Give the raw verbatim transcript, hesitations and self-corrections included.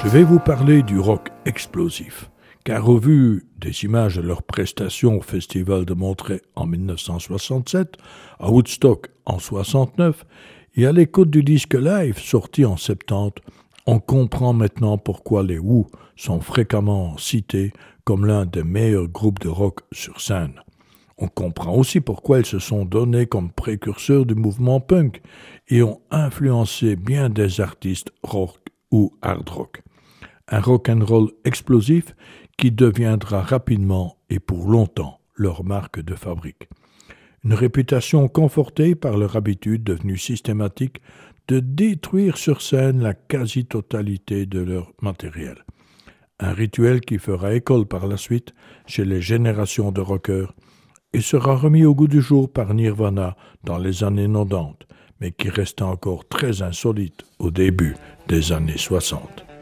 Je vais vous parler du rock explosif, car au vu des images de leurs prestations au Festival de Montreux en dix-neuf cent soixante-sept, à Woodstock en soixante-neuf et à l'écoute du disque live sorti en soixante-dix, on comprend maintenant pourquoi les Who sont fréquemment cités comme l'un des meilleurs groupes de rock sur scène. On comprend aussi pourquoi ils se sont donnés comme précurseurs du mouvement punk et ont influencé bien des artistes rock ou hard rock. Un rock'n'roll explosif qui deviendra rapidement et pour longtemps leur marque de fabrique. Une réputation confortée par leur habitude devenue systématique de détruire sur scène la quasi-totalité de leur matériel. Un rituel qui fera école par la suite chez les générations de rockers et sera remis au goût du jour par Nirvana dans les années quatre-vingt-dix, mais qui resta encore très insolite au début des années soixante.